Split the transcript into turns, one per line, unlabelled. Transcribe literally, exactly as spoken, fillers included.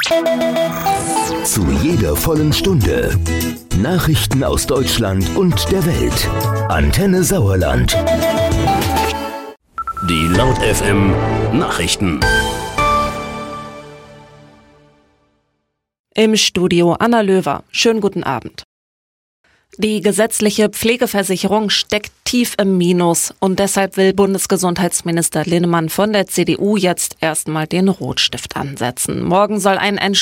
Zu jeder vollen Stunde Nachrichten aus Deutschland und der Welt. Antenne Sauerland.
Die Laut F M Nachrichten.
Im Studio Anna Löwer. Schönen guten Abend. Die gesetzliche Pflegeversicherung steckt tief im Minus und deshalb will Bundesgesundheitsminister Linnemann von der C D U jetzt erstmal den Rotstift ansetzen. Morgen soll ein